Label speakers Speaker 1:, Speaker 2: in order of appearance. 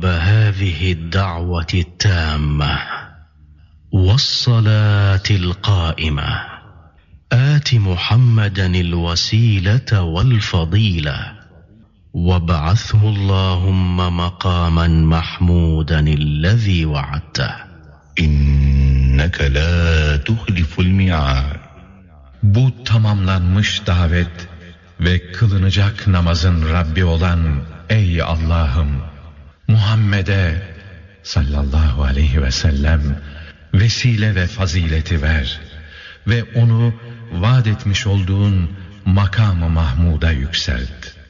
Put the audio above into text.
Speaker 1: بهذه الدعوة التامة والصلاة القائمة آت محمدا الوسيلة والفضيلة وابعثه اللهم مقاما محمودا الذي وعدته
Speaker 2: إنك لا تخلف الميعاد.
Speaker 3: Bu tamamlanmış davet ve kılınacak namazın Rabbi olan ey Allah'ım, Muhammed'e sallallahu aleyhi ve sellem vesile ve fazileti ver ve onu vaat etmiş olduğun makam-ı Mahmud'a yükselt.